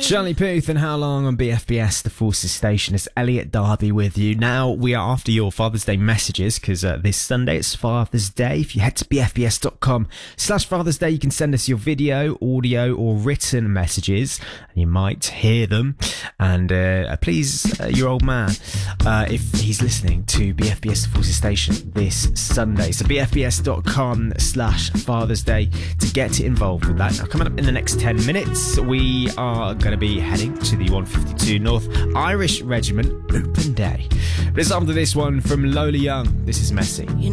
Charlie Puth and How Long on BFBS, the Forces Station. It's Elliot Darby with you. Now we are after your Father's Day messages because this Sunday it's Father's Day. If you head to bfbs.com/Father's Day, you can send us your video, audio or written messages and you might hear them. And please, your old man, if he's listening to BFBS, the Forces Station this Sunday. So bfbs.com/Father's Day to get involved with that. Now, coming up in the next 10 minutes, we are going to be heading to the 152 North Irish Regiment Open Day. But it's after this one from Lola Young. This is Messy.